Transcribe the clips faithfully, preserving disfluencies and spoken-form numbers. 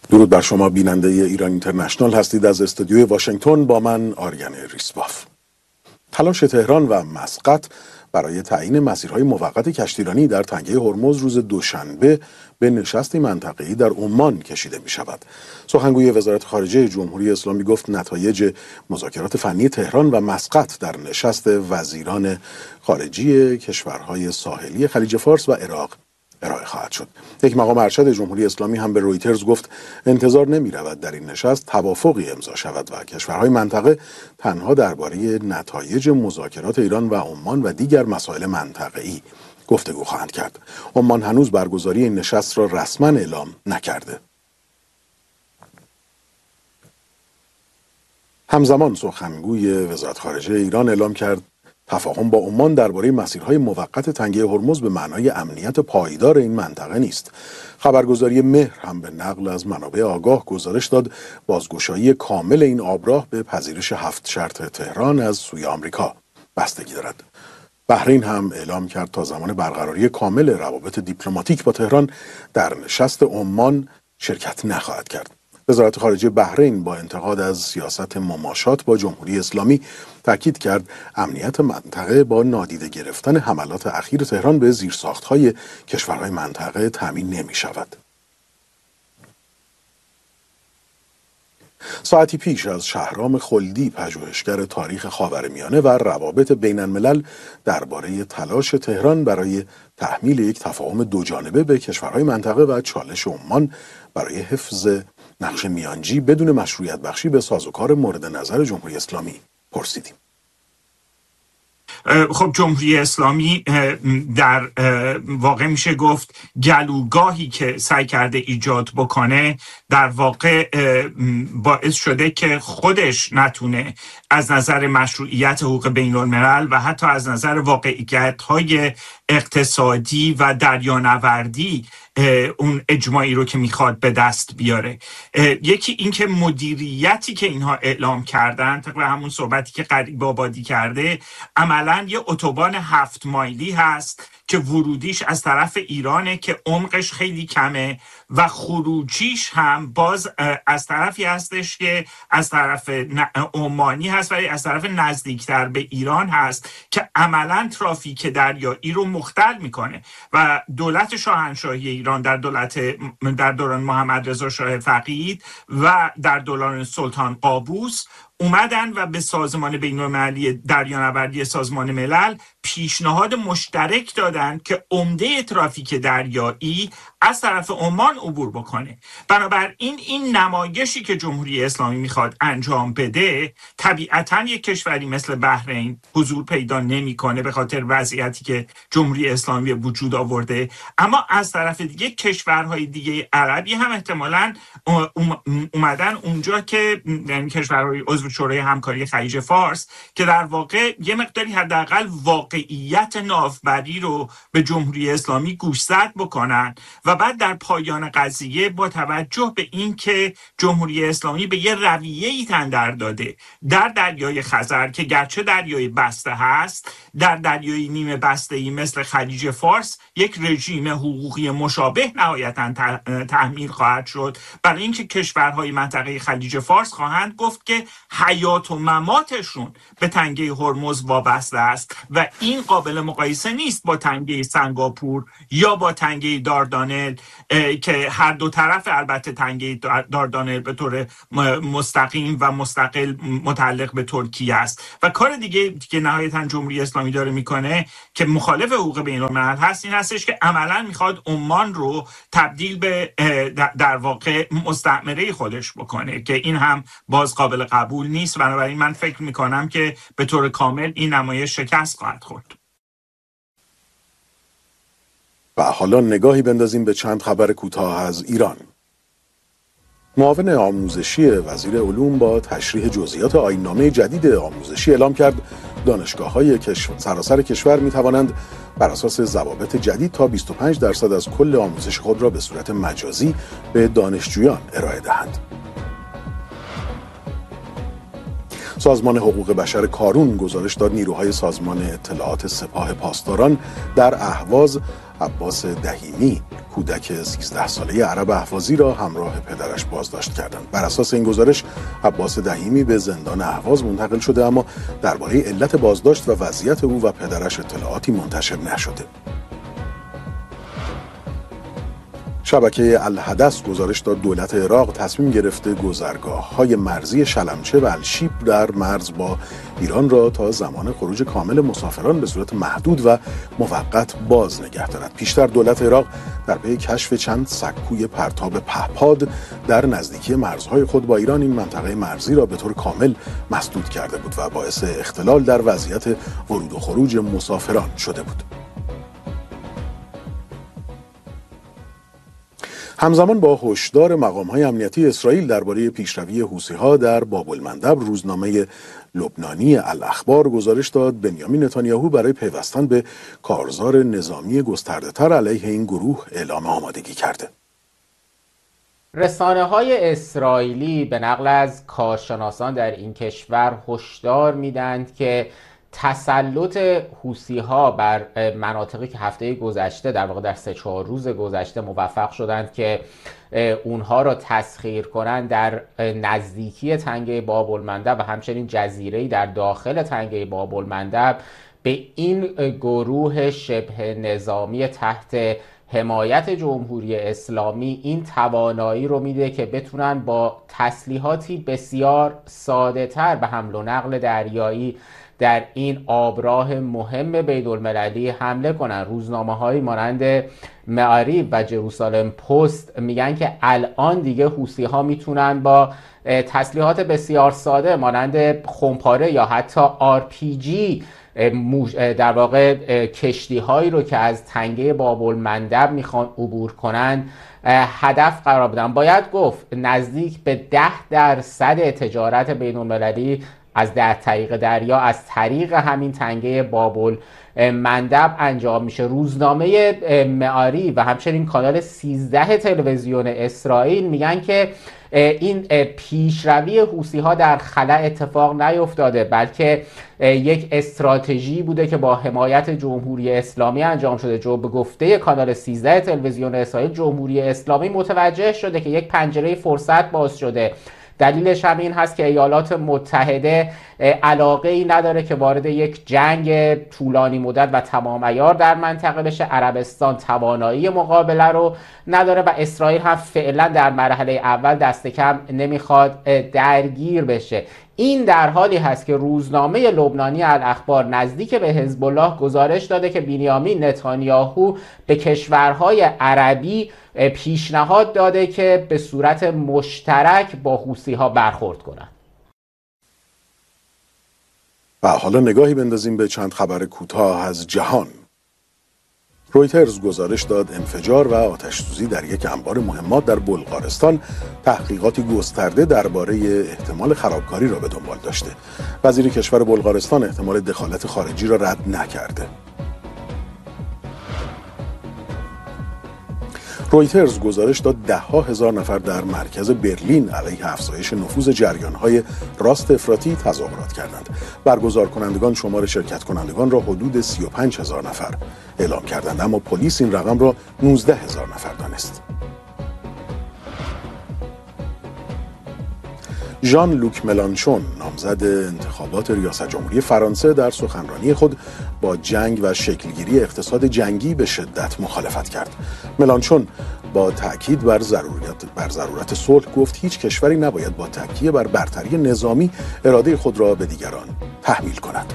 درود بر شما بیننده ایران اینترنشنال هستید. از استودیوی واشنگتن با من آریان ریسواف. تلاش تهران و مسقط برای تعیین مسیرهای موقت کشتیرانی در تنگه هرمز روز دوشنبه به نشستی منطقه‌ای در عمان کشیده می شود. سخنگوی وزارت خارجه جمهوری اسلامی گفت نتایج مذاکرات فنی تهران و مسقط در نشست وزیران خارجی کشورهای ساحلی خلیج فارس و عراق ارائه خواهد شد. یک مقام ارشد جمهوری اسلامی هم به رویترز گفت انتظار نمی رود در این نشست توافقی امضا شود و کشورهای منطقه تنها درباره نتایج مذاکرات ایران و عمان و دیگر مسائل منطقه‌ای گفتگو خواهند کرد. عمان هنوز برگزاری این نشست را رسما اعلام نکرده. همزمان سخنگوی وزارت خارجه ایران اعلام کرد تفاهم با عمان درباره مسیرهای موقت تنگه هرمز به معنای امنیت پایدار این منطقه نیست. خبرگزاری مهر هم به نقل از منابع آگاه گزارش داد بازگشایی کامل این آبراه به پذیرش هفت شرط تهران از سوی آمریکا بستگی دارد. بحرین هم اعلام کرد تا زمان برقراری کامل روابط دیپلماتیک با تهران در نشست عمان شرکت نخواهد کرد. وزارت خارجه بحرین با انتقاد از سیاست مماشات با جمهوری اسلامی تاکید کرد امنیت منطقه با نادیده گرفتن حملات اخیر تهران به زیرساخت‌های کشورهای منطقه تامین نمی شود. ساعتی پیش از شهرام خلدی پژوهشگر تاریخ خاورمیانه و روابط بین الملل درباره تلاش تهران برای تحمیل یک تفاهم دوجانبه به کشورهای منطقه و چالش عمان برای حفظ نقش میانجی بدون مشروعیت بخشی به سازوکار مورد نظر جمهوری اسلامی پرسیدیم. خب جمهوری اسلامی در واقع میشه گفت گلوگاهی که سعی کرده ایجاد بکنه در واقع باعث شده که خودش نتونه از نظر مشروعیت حقوق بین الملل و حتی از نظر واقعیت‌های اقتصادی و دریانوردی اون اجماعی رو که میخواد به دست بیاره. یکی این که مدیریتی که اینها اعلام کردن طبق همون صحبتی که غریب آبادی کرده عملاً یه اتوبان هفت مایلی هست که ورودیش از طرف ایرانه که عمقش خیلی کمه و خروجیش هم باز از طرفی هستش که از طرف عمانی هست ولی از طرف نزدیکتر به ایران هست که عملاً ترافیک دریایی رو مختل میکنه و دولت شاهنشاهی ایران در دولت در دوران محمد رضا شاه فقید و در دوران سلطان قابوس اومدن و به سازمان بین‌المللی دریانوردی سازمان ملل پیشنهاد مشترک دادن که عمده ترافیک دریایی از طرف عمان عبور بکنه. بنابراین این نمایشی که جمهوری اسلامی میخواد انجام بده طبیعتاً یک کشوری مثل بحرین حضور پیدا نمیکنه به خاطر وضعیتی که جمهوری اسلامی وجود آورده، اما از طرف دیگه کشورهای دیگه عربی هم احتمالاً اومدن اونجا که یعنی کشورهای عضو شورای همکاری خلیج فارس که در واقع یه مقداری حداقل واقعیت ناوبری رو به جمهوری اسلامی گوشزد بکنن و بعد در پایان قضیه با توجه به این که جمهوری اسلامی به یه رویه‌ای تندر داده در دریای خزر که گرچه دریای بسته هست، در دریای نیمه بسته‌ای مثل خلیج فارس یک رژیم حقوقی مشابه نهایتاً تحمیل خواهد شد، برای اینکه کشورهای منطقه خلیج فارس خواهند گفت که حیات و مماتشون به تنگه هرمز وابسته است و این قابل مقایسه نیست با تنگه سنگاپور یا با تنگه داردانل که هر دو طرف البته تنگه داردانل به طور مستقیم و مستقل متعلق به ترکیه است. و کار دیگه که نهایتاً جمهوری اسلامی داره میکنه که مخالف حقوق بین الملل هست این هستش که عملاً میخواد عمان رو تبدیل به در واقع مستعمره خودش بکنه که این هم باز قابل قبول نیست. بنابراین من فکر میکنم که به طور کامل این نمایش شکست خواهد خورد. و حالا نگاهی بندازیم به چند خبر کوتاه از ایران. معاون آموزشی وزیر علوم با تشریح جزئیات آیین‌نامه جدید آموزشی اعلام کرد دانشگاه‌های کشور سراسر کشور می‌توانند بر اساس ضوابط جدید تا بیست و پنج درصد از کل آموزش خود را به صورت مجازی به دانشجویان ارائه دهند. سازمان حقوق بشر کارون گزارش داد نیروهای سازمان اطلاعات سپاه پاسداران در اهواز عباس دهیمی کودک سیزده ساله عرب اهوازی را همراه پدرش بازداشت کردند. بر اساس این گزارش عباس دهیمی به زندان اهواز منتقل شده، اما درباره علت بازداشت و وضعیت او و پدرش اطلاعاتی منتشر نشده. شبکه الحدث گزارش داد دولت عراق تصمیم گرفته گذرگاه‌های مرزی شلمچه و الشیب در مرز با ایران را تا زمان خروج کامل مسافران به صورت محدود و موقت باز نگه دارد. پیشتر دولت عراق در پی کشف چند سکوی پرتاب پهپاد در نزدیکی مرزهای خود با ایران این منطقه مرزی را به طور کامل مسدود کرده بود و باعث اختلال در وضعیت ورود و خروج مسافران شده بود. همزمان با هشدار مقام‌های امنیتی اسرائیل درباره پیشروی حوثی‌ها در باب‌المندب، روزنامه لبنانی الاخبار گزارش داد بنیامین نتانیاهو برای پیوستن به کارزار نظامی گسترده‌تر علیه این گروه اعلام آمادگی کرده. رسانه‌های اسرائیلی به نقل از کارشناسان در این کشور هشدار میدند که تسلط حوثی‌ها بر مناطقی که هفته گذشته در واقع در سه چهار روز گذشته موفق شدند که اونها را تسخیر کنند در نزدیکی تنگه باب‌المندب و همچنین جزیره‌ای در داخل تنگه باب‌المندب به این گروه شبه نظامی تحت حمایت جمهوری اسلامی این توانایی رو میده که بتونن با تسلیحاتی بسیار ساده تر به حمل و نقل دریایی در این آبراه مهم بین‌المللی حمله کنن. روزنامه‌هایی مانند معاریب و جروسالم پست میگن که الان دیگه حوثی‌ها میتونن با تسلیحات بسیار ساده مانند خمپاره یا حتی آر پی جی در واقع کشتی هایی رو که از تنگه باب‌المندب میخوان عبور کنن هدف قرار بدن. باید گفت نزدیک به ده درصد تجارت بین‌المللی از در طریق دریا از طریق همین تنگه باب‌المندب انجام میشه. روزنامه معاری و همچنین کانال سیزده تلویزیون اسرائیل میگن که این پیشروی حوثی‌ها در خلا اتفاق نیفتاده، بلکه یک استراتژی بوده که با حمایت جمهوری اسلامی انجام شده. جو به گفته کانال سیزده تلویزیون اسرائیل، جمهوری اسلامی متوجه شده که یک پنجره فرصت باز شده. دلیلش هم این هست که ایالات متحده علاقه ای نداره که وارد یک جنگ طولانی مدت و تمام عیار در منطقه بشه. عربستان توانایی مقابله رو نداره و اسرائیل هم فعلا در مرحله اول دست کم نمیخواد درگیر بشه. این در حالی هست که روزنامه لبنانی الاخبار نزدیک به حزب الله گزارش داده که بنیامین نتانیاهو به کشورهای عربی پیشنهاد داده که به صورت مشترک با حوثی‌ها برخورد کنند. و حالا نگاهی بندازیم به چند خبر کوتاه از جهان. رویترز گزارش داد انفجار و آتش‌سوزی در یک انبار مهمات در بلغارستان تحقیقاتی گسترده درباره احتمال خرابکاری را به دنبال داشته. وزیر کشور بلغارستان احتمال دخالت خارجی را رد نکرده. رویترز گزارش داد ده ها هزار نفر در مرکز برلین علیه افزایش نفوذ جریان‌های راست افراطی تظاهرات کردند. برگزار کنندگان شمار شرکت کنندگان را حدود سی و پنج هزار نفر اعلام کردند، اما پلیس این رقم را نوزده هزار نفر دانست. ژان لوک ملانشون نامزد انتخابات ریاست جمهوری فرانسه در سخنرانی خود با جنگ و شکلگیری اقتصاد جنگی به شدت مخالفت کرد. ملانشون با تأکید بر ضرورت بر ضرورت صلح گفت هیچ کشوری نباید با تکیه بر برتری نظامی اراده خود را به دیگران تحمیل کند.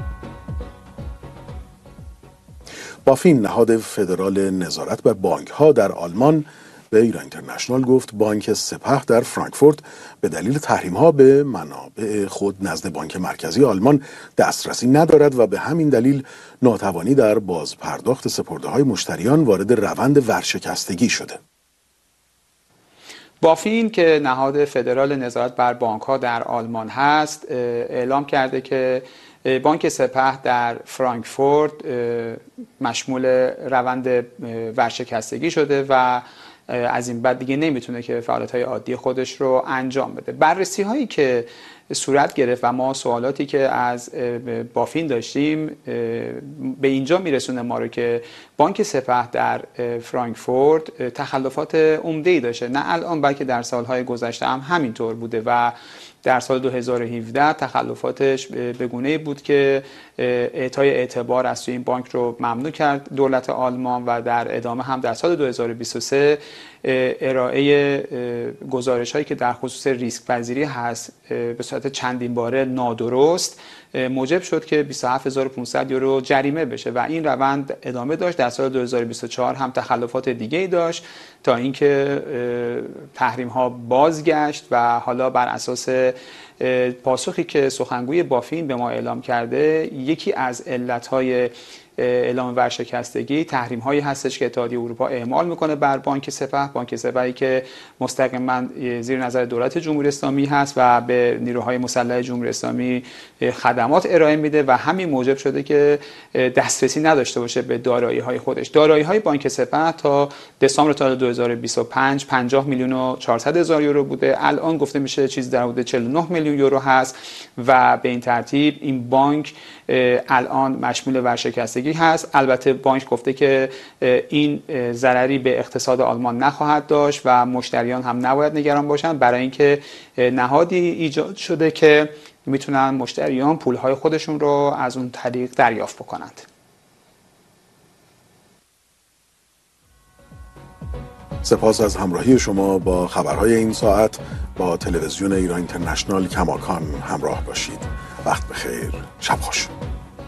بافین نهاد فدرال نظارت بر بانک‌ها در آلمان به ایران اینترنشنال گفت بانک سپه در فرانکفورت به دلیل تحریم‌ها به منابع خود نزد بانک مرکزی آلمان دسترسی ندارد و به همین دلیل ناتوانی در بازپرداخت سپرده‌های مشتریان وارد روند ورشکستگی شده. بافین که نهاد فدرال نظارت بر بانک‌ها در آلمان هست اعلام کرده که بانک سپه در فرانکفورت مشمول روند ورشکستگی شده و از این بعد دیگه نمیتونه که فعالیت‌های عادی خودش رو انجام بده. بررسی هایی که صورت گرفت و ما سوالاتی که از بافین داشتیم به اینجا میرسونه ما رو که بانک سپه در فرانکفورت تخلفات عمده‌ای داشته، نه الان بلکه در سالهای گذشته هم همینطور بوده و در سال دو هزار و هفده تخلفاتش به گونه‌ای بود که اعطای اعتبار از توی این بانک رو ممنوع کرد دولت آلمان و در ادامه هم در سال دو هزار و بیست و سه ارائه گزارش هایی که در خصوص ریسک پذیری هست به صورت چندین باره نادرست موجب شد که بیست و هفت هزار و پانصد یورو جریمه بشه و این روند ادامه داشت. در سال دو هزار و بیست و چهار هم تخلفات دیگه‌ای داشت تا اینکه تحریم ها بازگشت و حالا بر اساس پاسخی که سخنگوی بافین به ما اعلام کرده، یکی از علت‌های اعلام ورشکستگی تحریم هایی هستش که اتحادیه اروپا اعمال میکنه بر بانک سپه، بانک سپه‌ای که مستقیما زیر نظر دولت جمهوری اسلامی هست و به نیروهای مسلح جمهوری اسلامی خدمات ارائه میده و همین موجب شده که دسترسی نداشته باشه به دارایی های خودش. دارایی های بانک سپه تا دسامبر تا دو هزار و بیست و پنج پنجاه میلیون و چهارصد هزار یورو بوده، الان گفته میشه چیز در حدود چهل و نه میلیون یورو هست و به این ترتیب این بانک الان مشمول ورشکستگی هست. البته بانک گفته که این ضرری به اقتصاد آلمان نخواهد داشت و مشتریان هم نباید نگران باشن، برای اینکه نهادی ایجاد شده که میتونن مشتریان پولهای خودشون رو از اون طریق دریافت بکنند. سپاس از همراهی شما با خبرهای این ساعت. با تلویزیون ایران اینترنشنال کماکان همراه باشید. وقت بخیر، شب خوش.